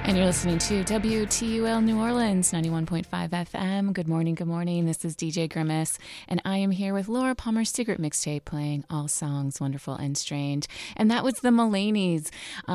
And you're listening to WTUL New Orleans, 91.5 FM. Good morning, good morning. This is DJ Grimace, and I am here with Laura Palmer's Secret Mixtape, playing all songs wonderful and strange. And that was the Melenas.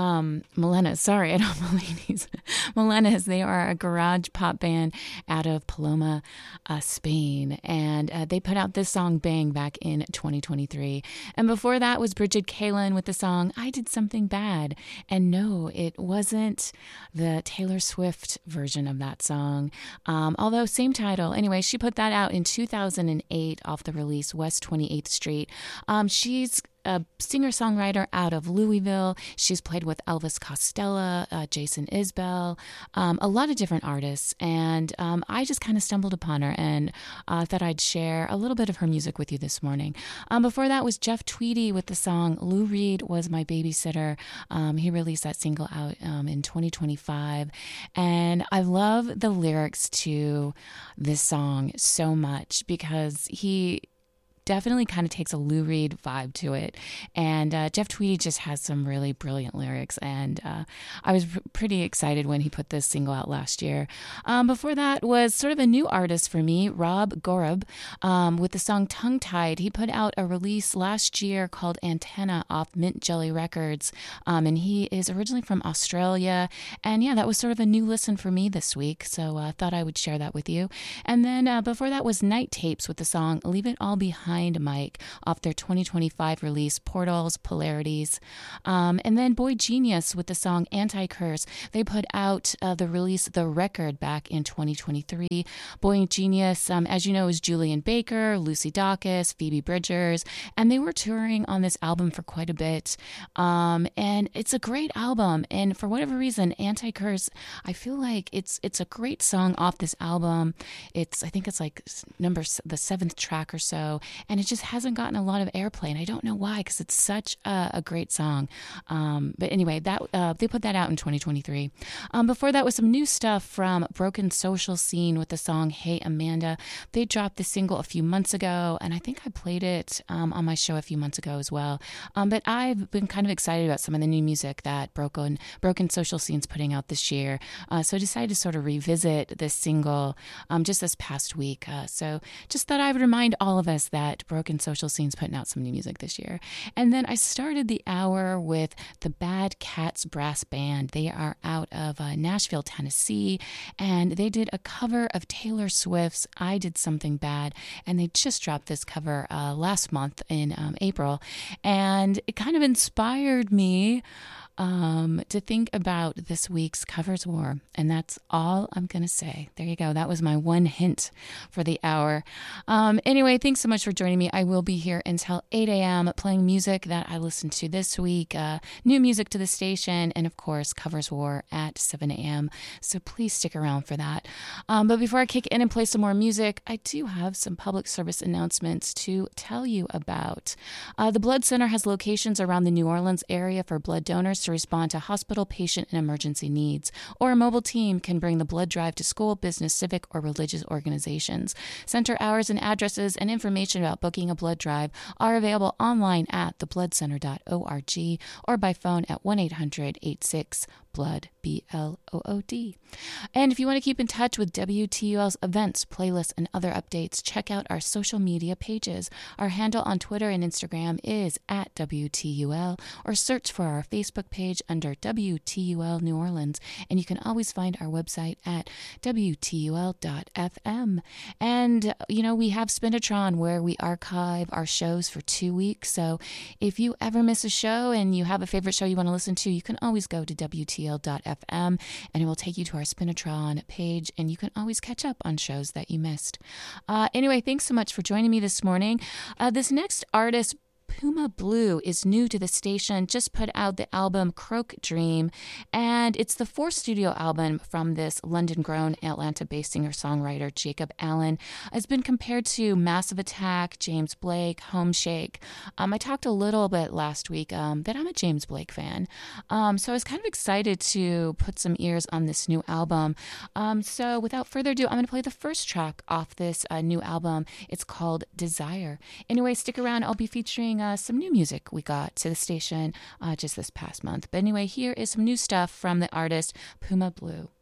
Melenas, they are a garage pop band out of Paloma, Spain. And they put out this song, Bang, back in 2023. And before that was Bridget Kalen with the song, I Did Something Bad. And no, it wasn't the Taylor Swift version of that song, although same title. Anyway, she put that out in 2008 off the release West 28th Street. She's a singer-songwriter out of Louisville. She's played with Elvis Costello, Jason Isbell, a lot of different artists, and I just kind of stumbled upon her and thought I'd share a little bit of her music with you this morning. Before that was Jeff Tweedy with the song Lou Reed Was My Babysitter. He released that single out in 2025, and I love the lyrics to this song so much because he definitely kind of takes a Lou Reed vibe to it. And Jeff Tweedy just has some really brilliant lyrics. And I was pretty excited when he put this single out last year. Before that was sort of a new artist for me, Rob Gorab, with the song Tongue Tied. He put out a release last year called Antenna off Mint Jelly Records. And he is originally from Australia. And yeah, that was sort of a new listen for me this week. So I thought I would share that with you. And then before that was Night Tapes with the song Leave It All Behind, Mike, off their 2025 release Portals, Polarities. And then Boy Genius with the song Anti-Curse. They put out the release The Record back in 2023. Boy Genius, as you know, is Julian Baker, Lucy Dacus, Phoebe Bridgers, and they were touring on this album for quite a bit. And it's a great album, and for whatever reason, Anti-Curse, I feel like it's a great song off this album. I think it's like the 7th track or so, and it just hasn't gotten a lot of airplay, and I don't know why, because it's such a great song. But anyway, that they put that out in 2023. Before that was some new stuff from Broken Social Scene with the song Hey Amanda. They dropped the single a few months ago, and I think I played it on my show a few months ago as well. But I've been kind of excited about some of the new music that Broken Social Scene's putting out this year. So I decided to sort of revisit this single just this past week. So just thought I would remind all of us that Broken Social Scene's putting out some new music this year. And then I started the hour with the Bad Cats Brass Band. They are out of Nashville, Tennessee, and they did a cover of Taylor Swift's I Did Something Bad, and they just dropped this cover last month in April, and it kind of inspired me to think about this week's Covers War, and that's all I'm going to say. There you go. That was my one hint for the hour. Anyway, thanks so much for joining me. I will be here until 8 a.m. playing music that I listened to this week, new music to the station, and of course, Covers War at 7 a.m. So please stick around for that. But before I kick in and play some more music, I do have some public service announcements to tell you about. The Blood Center has locations around the New Orleans area for blood donors to respond to hospital, patient, and emergency needs, or a mobile team can bring the blood drive to school, business, civic, or religious organizations. Center hours and addresses and information about booking a blood drive are available online at thebloodcenter.org or by phone at 1-800-86-BLOOD, BLOOD. And if you want to keep in touch with WTUL's events, playlists, and other updates, check out our social media pages. Our handle on Twitter and Instagram is at WTUL, or search for our Facebook page under WTUL New Orleans. And you can always find our website at WTUL.FM. And, you know, we have Spinatron where we archive our shows for 2 weeks. So if you ever miss a show and you have a favorite show you want to listen to, you can always go to WTUL.FM and it will take you to our Spinatron page, and you can always catch up on shows that you missed. Anyway, thanks so much for joining me this morning. This next artist, Puma Blue, is new to the station, just put out the album Croak Dream, and it's the fourth studio album from this London-grown, Atlanta-based singer-songwriter Jacob Allen. It's been compared to Massive Attack, James Blake, Home Shake. I talked a little bit last week that I'm a James Blake fan, so I was kind of excited to put some ears on this new album. So without further ado, I'm going to play the first track off this new album. It's called Desire. Anyway, stick around. I'll be featuring some new music we got to the station just this past month. But anyway, here is some new stuff from the artist Puma Blue.